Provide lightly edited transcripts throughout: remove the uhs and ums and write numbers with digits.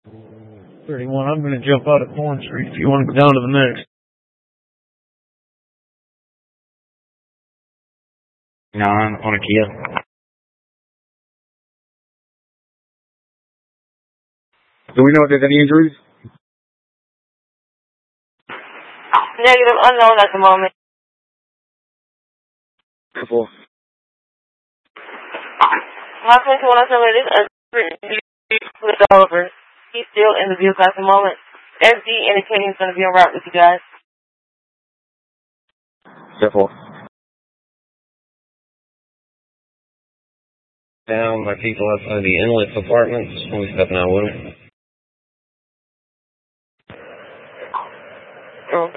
31, I'm going to jump out at Corn Street if you want to go down to the next. No, I'm on a Kia. Do we know if there's any injuries? Negative, unknown at the moment. Before. My friend told us with Oliver. He's still in the vehicle at the moment. SD indicating he's going to be en route with you guys. Before. Down by people outside the inlet apartments. We're stepping out with them. Oh.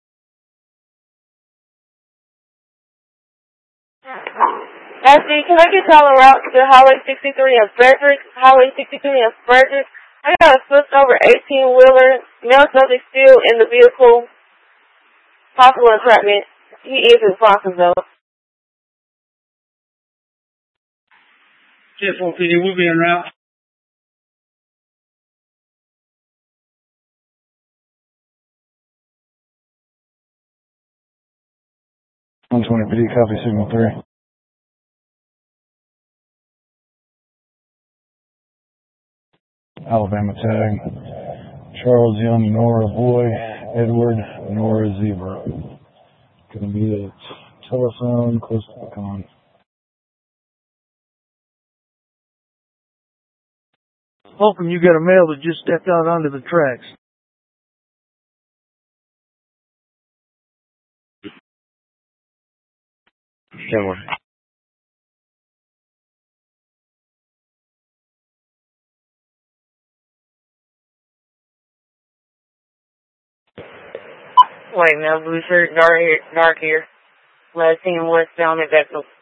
SD, can I get y'all en route to Highway 63 and Frederick? Highway 63 and Frederick. I got a switched over 18-wheeler. Male subject still in the vehicle. Possible entrapment. He is responsive though. Jet 4 PD, we'll be en route. $120 PD, copy signal 3. Alabama tag. Charles Young, Nora Boy, Edward, Nora Zebra. Gonna be a telephone close to the con. Hoping you got a male that just stepped out onto the tracks. Similar. White male, blue shirt, dark hair. Last seen westbound at Bethel.